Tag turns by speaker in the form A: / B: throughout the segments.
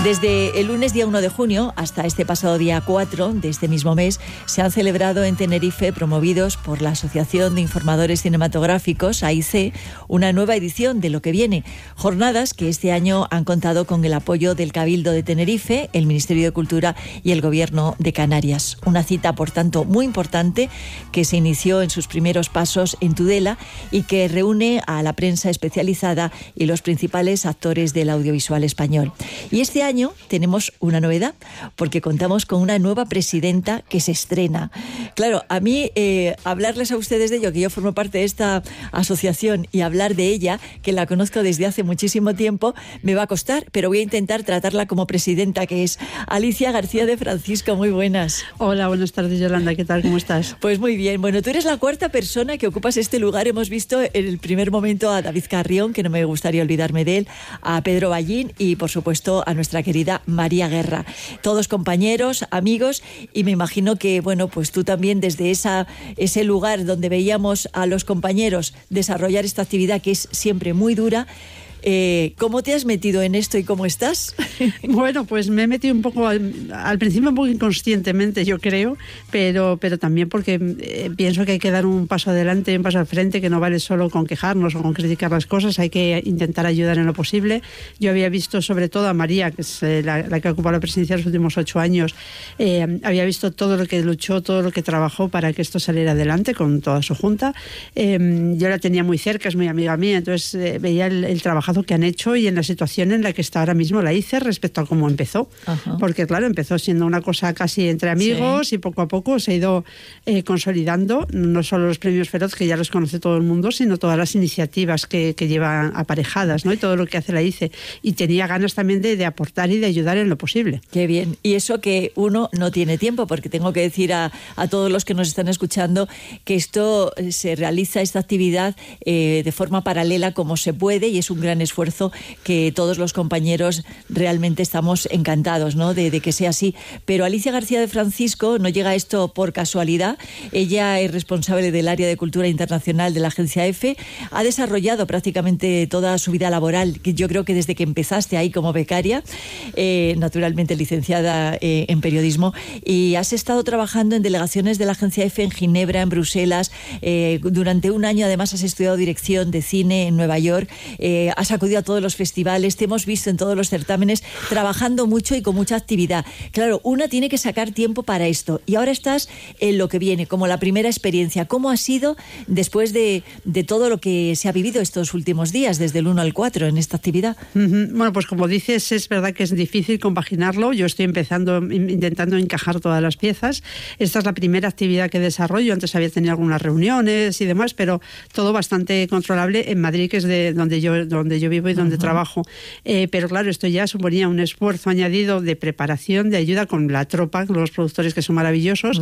A: Desde el lunes día 1 de junio hasta este pasado día 4 de este mismo mes se han celebrado en Tenerife, promovidos por la Asociación de Informadores Cinematográficos, AIC, una nueva edición de Lo que viene. Jornadas que este año han contado con el apoyo del Cabildo de Tenerife, el Ministerio de Cultura y el Gobierno de Canarias. Una cita, por tanto, muy importante que se inició en sus primeros pasos en Tudela y que reúne a la prensa especializada y los principales actores del audiovisual español. Y este año tenemos una novedad, porque contamos con una nueva presidenta que se estrena. Claro, a mí hablarles a ustedes de ello, que yo formo parte de esta asociación, y hablar de ella, que la conozco desde hace muchísimo tiempo, me va a costar, pero voy a intentar tratarla como presidenta, que es Alicia García de Francisco. Muy buenas.
B: Hola, buenas tardes, Yolanda. ¿Qué tal? ¿Cómo estás?
A: Pues muy bien. Bueno, tú eres la cuarta persona que ocupas este lugar. Hemos visto en el primer momento a David Carrión, que no me gustaría olvidarme de él, a Pedro Ballín y, por supuesto, a nuestra querida María Guerra. Todos compañeros, amigos, y me imagino que, bueno, pues tú también desde ese lugar donde veíamos a los compañeros desarrollar esta actividad que es siempre muy dura. ¿Cómo te has metido en esto y cómo estás?
B: Bueno, pues me he metido un poco, al principio un poco inconscientemente, yo creo, pero también porque pienso que hay que dar un paso adelante, un paso al frente, que no vale solo con quejarnos o con criticar las cosas, hay que intentar ayudar en lo posible. Yo había visto sobre todo a María, que es la que ha ocupado la presidencia los últimos 8 años, había visto todo lo que luchó, todo lo que trabajó para que esto saliera adelante con toda su junta. Yo la tenía muy cerca, es muy amiga mía, entonces veía el trabajo que han hecho y en la situación en la que está ahora mismo la ICE respecto a cómo empezó. Ajá. Porque claro, empezó siendo una cosa casi entre amigos, sí, y poco a poco se ha ido consolidando, no solo los premios Feroz, que ya los conoce todo el mundo, sino todas las iniciativas que llevan aparejadas, ¿no? Y todo lo que hace la ICE. Y tenía ganas también de aportar y de ayudar en lo posible.
A: Qué bien. Y eso que uno no tiene tiempo, porque tengo que decir a todos los que nos están escuchando que esto se realiza, esta actividad, de forma paralela como se puede, y es un gran esfuerzo que todos los compañeros realmente estamos encantados, ¿no? de que sea así. Pero Alicia García de Francisco no llega a esto por casualidad. Ella es responsable del área de Cultura Internacional de la Agencia EFE. Ha desarrollado prácticamente toda su vida laboral, que yo creo que desde que empezaste ahí como becaria, naturalmente licenciada en periodismo, y has estado trabajando en delegaciones de la Agencia EFE en Ginebra, en Bruselas. Durante un año además has estudiado dirección de cine en Nueva York. Has acudido a todos los festivales, te hemos visto en todos los certámenes, trabajando mucho y con mucha actividad. Claro, una tiene que sacar tiempo para esto. Y ahora estás en Lo que viene, como la primera experiencia. ¿Cómo ha sido después de todo lo que se ha vivido estos últimos días, desde el 1 al 4, en esta actividad?
B: Bueno, pues como dices, es verdad que es difícil compaginarlo. Yo estoy intentando encajar todas las piezas. Esta es la primera actividad que desarrollo. Antes había tenido algunas reuniones y demás, pero todo bastante controlable en Madrid, que es de donde yo vivo y donde trabajo. Pero claro, esto ya suponía un esfuerzo añadido de preparación, de ayuda con la tropa, con los productores que son maravillosos,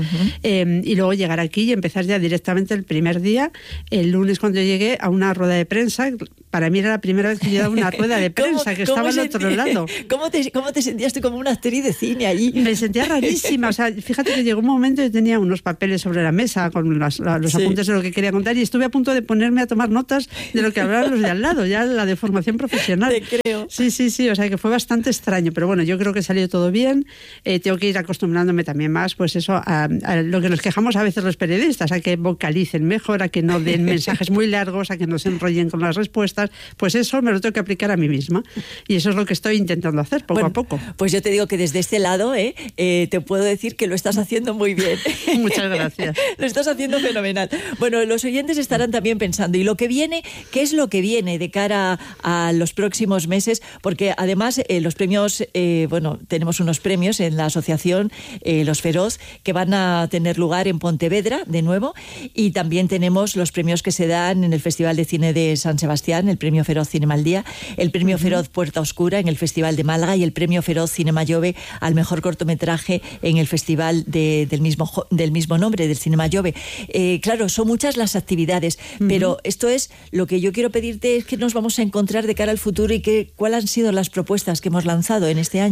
B: y luego llegar aquí y empezar ya directamente el primer día, el lunes cuando llegué, a una rueda de prensa. Para mí era la primera vez que yo daba una rueda de prensa, que estaba al otro lado.
A: ¿Cómo te sentías tú como una actriz de cine allí?
B: Me sentía rarísima. O sea, fíjate que llegó un momento y tenía unos papeles sobre la mesa con los apuntes de lo que quería contar, y estuve a punto de ponerme a tomar notas de lo que hablaban los de al lado, ya la de formación profesional.
A: Te creo.
B: Sí, o sea que fue bastante extraño, pero bueno, yo creo que salió todo bien. Tengo que ir acostumbrándome también más, pues eso, a lo que nos quejamos a veces los periodistas, a que vocalicen mejor, a que no den mensajes muy largos, a que no se enrollen con las respuestas. Pues eso me lo tengo que aplicar a mí misma, y eso es lo que estoy intentando hacer poco a poco.
A: Pues yo te digo que desde este lado te puedo decir que lo estás haciendo muy bien.
B: Muchas gracias.
A: Lo estás haciendo fenomenal. Bueno, los oyentes estarán también pensando, ¿y lo que viene? ¿Qué es lo que viene de cara a los próximos meses? Porque además los premios, tenemos unos premios en la asociación, los Feroz, que van a tener lugar en Pontevedra de nuevo, y también tenemos los premios que se dan en el Festival de Cine de San Sebastián, el premio Feroz Cinema al Día, el premio Feroz Puerta Oscura en el Festival de Málaga y el premio Feroz Cinema Jove al mejor cortometraje en el festival del mismo nombre, del Cinema Jove. Claro, son muchas las actividades, pero esto es lo que yo quiero pedirte, es que nos vamos a encontrar de cara al futuro y cuáles han sido las propuestas que hemos lanzado en este año.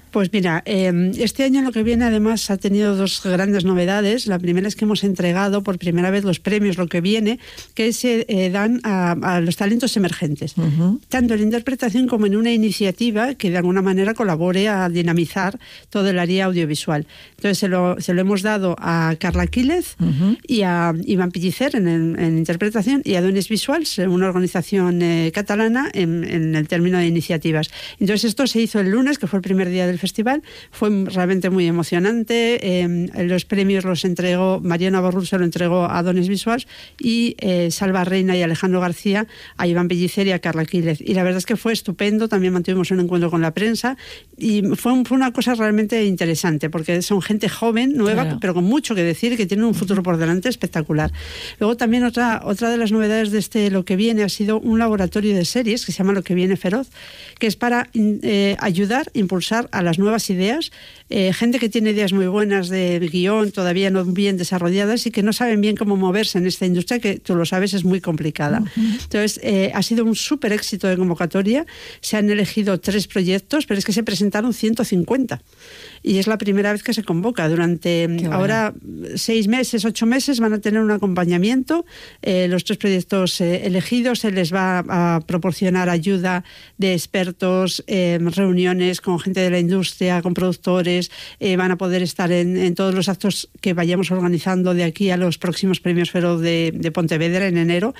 B: Pues mira, este año lo que viene además ha tenido dos grandes novedades. La primera es que hemos entregado por primera vez los premios Lo que viene, que se dan a los talentos emergentes, tanto en interpretación como en una iniciativa que de alguna manera colabore a dinamizar todo el área audiovisual. Entonces se lo hemos dado a Carla Quílez y a Iván Pellicer en interpretación y a Dones Visuals, una organización catalana en el término de iniciativas. Entonces esto se hizo el lunes, que fue el primer día del festival. Fue realmente muy emocionante. Los premios los entregó Mariana Borrul, se lo entregó a Dones Visuals, y Salva Reina y Alejandro García a Iván Pellicer y a Carla Quílez. Y la verdad es que fue estupendo. También mantuvimos un encuentro con la prensa y fue una cosa realmente interesante, porque son gente joven, nueva, claro, pero con mucho que decir, que tiene un futuro por delante espectacular. Luego también otra de las novedades de Lo que viene ha sido un laboratorio de series que se llama Lo que viene feroz, que es para ayudar, impulsar a las nuevas ideas, gente que tiene ideas muy buenas de guión, todavía no bien desarrolladas y que no saben bien cómo moverse en esta industria, que tú lo sabes, es muy complicada. Entonces, ha sido un súper éxito de convocatoria. Se han elegido 3 proyectos, pero es que se presentaron 150. Y es la primera vez que se convoca. Durante ahora 6 meses, 8 meses van a tener un acompañamiento. Los 3 proyectos elegidos, se les va a proporcionar ayuda de expertos, reuniones con gente de la industria, con productores. Van a poder estar en todos los actos que vayamos organizando de aquí a los próximos premios Feroz de Pontevedra en enero.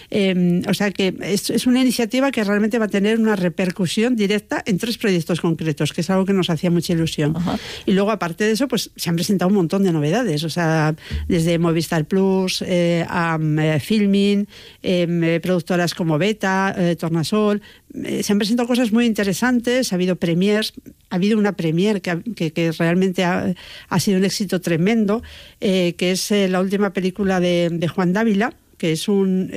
B: O sea que es una iniciativa que realmente va a tener una repercusión directa en 3 proyectos concretos, que es algo que nos hacía mucha ilusión. Ajá. Y luego, aparte de eso, pues se han presentado un montón de novedades, o sea, desde Movistar Plus a Filmin, productoras como Beta, Tornasol. Se han presentado cosas muy interesantes, ha habido premiers, ha habido una premier que realmente ha sido un éxito tremendo, que es la última película de Juan Dávila, que es un...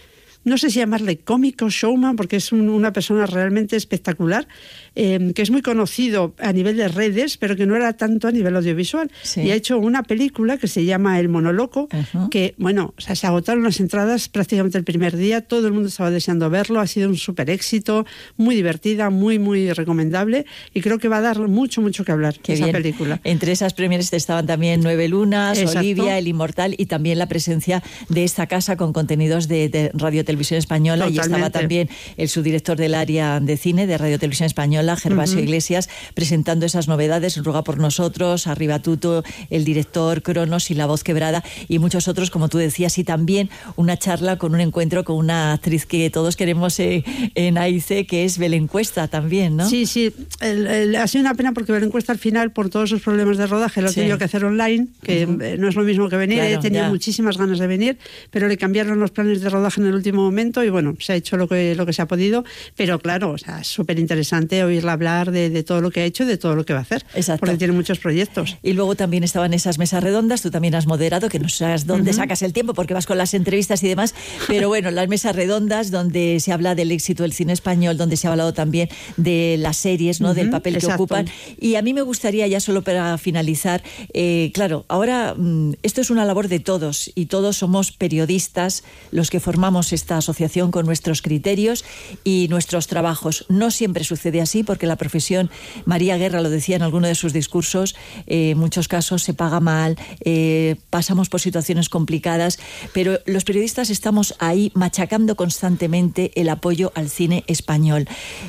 B: no sé si llamarle cómico, showman, porque es una persona realmente espectacular, que es muy conocido a nivel de redes, pero que no era tanto a nivel audiovisual. Sí. Y ha hecho una película que se llama El Monoloco, que, bueno, o sea, se agotaron las entradas prácticamente el primer día, todo el mundo estaba deseando verlo, ha sido un súper éxito, muy divertida, muy, muy recomendable, y creo que va a dar mucho, mucho que hablar esa película.
A: Entre esas premieres estaban también 9 Lunas, exacto, Olivia, El Inmortal, y también la presencia de esta casa con contenidos de Radio Televisión Española. Totalmente. Y estaba también el subdirector del área de cine de Radio Televisión Española, Gervasio Iglesias, presentando esas novedades, Ruega por nosotros, Arriba Tuto, el director, Cronos y La voz quebrada, y muchos otros, como tú decías, y también una charla con un encuentro con una actriz que todos queremos en AIC, que es Belén Cuesta también, ¿no?
B: Sí, sí. Ha sido una pena porque Belén Cuesta al final, por todos sus problemas de rodaje, lo ha tenido que hacer online, que no es lo mismo que venir. Claro, tenía muchísimas ganas de venir, pero le cambiaron los planes de rodaje en el último momento y bueno, se ha hecho lo que se ha podido, pero claro, o sea, es súper interesante oírla hablar de todo lo que ha hecho y de todo lo que va a hacer. Exacto. Porque tiene muchos proyectos.
A: Y luego también estaban esas mesas redondas, tú también has moderado, que no sabes dónde sacas el tiempo porque vas con las entrevistas y demás, pero bueno, las mesas redondas donde se habla del éxito del cine español, donde se ha hablado también de las series, ¿no? Del papel que ocupan. Y a mí me gustaría, ya solo para finalizar, claro, ahora esto es una labor de todos y todos somos periodistas los que formamos esta asociación con nuestros criterios y nuestros trabajos. No siempre sucede así porque la profesión, María Guerra lo decía en alguno de sus discursos, en muchos casos se paga mal, pasamos por situaciones complicadas, pero los periodistas estamos ahí machacando constantemente el apoyo al cine español.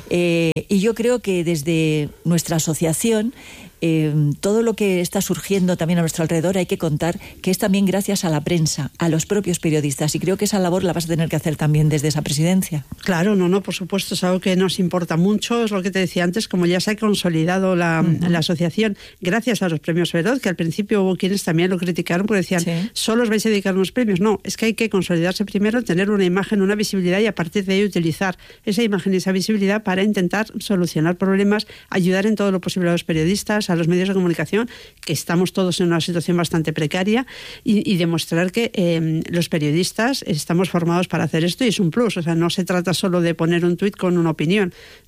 A: Y yo creo que desde nuestra asociación, todo lo que está surgiendo también a nuestro alrededor hay que contar que es también gracias a la prensa, a los propios periodistas, y creo que esa labor la vas a tener que hacer también desde esa presidencia.
B: Claro, no, por supuesto, es algo que nos importa mucho, es lo que te decía antes, como ya se ha consolidado la asociación gracias a los premios Feroz, que al principio hubo quienes también lo criticaron porque decían, solo os vais a dedicar a unos premios. No, es que hay que consolidarse primero, tener una imagen, una visibilidad y a partir de ahí utilizar esa imagen y esa visibilidad para intentar solucionar problemas, ayudar en todo lo posible a los periodistas, a los medios de comunicación, que estamos todos en una situación bastante precaria, y demostrar que los periodistas estamos formados para hacer esto y es un plus. O sea, no se trata solo de poner un tuit con una opinión,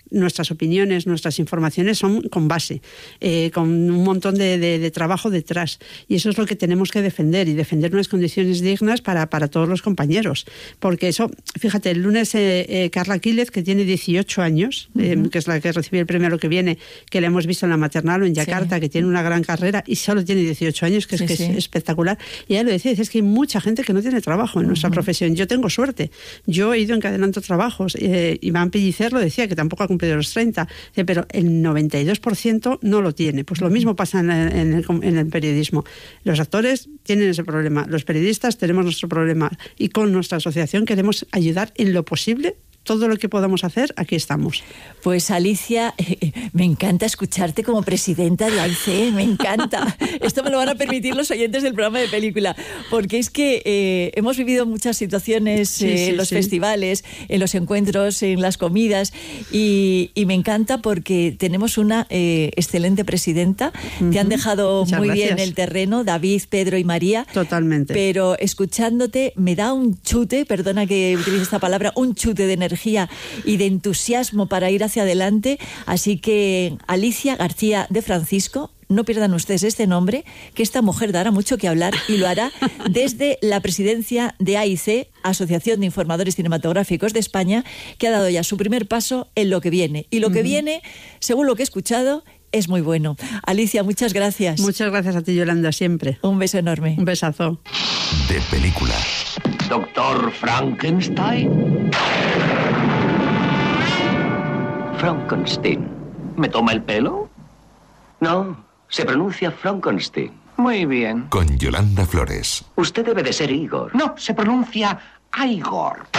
B: nuestras opiniones, nuestras informaciones son con base, con un montón de trabajo detrás. Y eso es lo que tenemos que defender, y defender unas condiciones dignas para todos los compañeros. Porque eso, fíjate, el lunes Carla Quílez, que tiene 18 años, que es la que recibió el premio Lo que viene, que la hemos visto en la maternal o en Yakarta, que tiene una gran carrera y solo tiene 18 años, que es espectacular. Y ella lo decía, es que hay mucha gente que no tiene trabajo en nuestra profesión. Yo tengo suerte. Yo he ido encadenando trabajos. Iván Pellicer lo decía, que tampoco ha cumplido los 30, pero el 92% no lo tiene. Pues lo mismo pasa en el periodismo. Los actores tienen ese problema, los periodistas tenemos nuestro problema, y con nuestra asociación queremos ayudar en lo posible. Todo lo que podamos hacer, aquí estamos.
A: Pues Alicia, me encanta escucharte como presidenta de AIC, me encanta. Esto me lo van a permitir los oyentes del programa de película, porque es que hemos vivido muchas situaciones en los festivales, en los encuentros, en las comidas, y me encanta porque tenemos una excelente presidenta. Te han dejado
B: Muchas
A: muy
B: gracias.
A: bien el terreno, David, Pedro y María.
B: Totalmente.
A: Pero escuchándote me da un chute, perdona que utilice esta palabra, un chute de energía y de entusiasmo para ir hacia adelante. Así que Alicia García de Francisco, no pierdan ustedes este nombre, que esta mujer dará mucho que hablar, y lo hará desde la presidencia de AIC, Asociación de Informadores Cinematográficos de España, que ha dado ya su primer paso en Lo que viene. Y lo que viene, según lo que he escuchado, es muy bueno. Alicia, muchas gracias.
B: Muchas gracias a ti, Yolanda, siempre.
A: Un beso enorme.
B: Un besazo.
C: De película.
D: Doctor Frankenstein. Frankenstein. ¿Me toma el pelo? No, se pronuncia Frankenstein. Muy bien.
C: Con Yolanda Flores.
D: Usted debe de ser Igor.
E: No, se pronuncia Igor.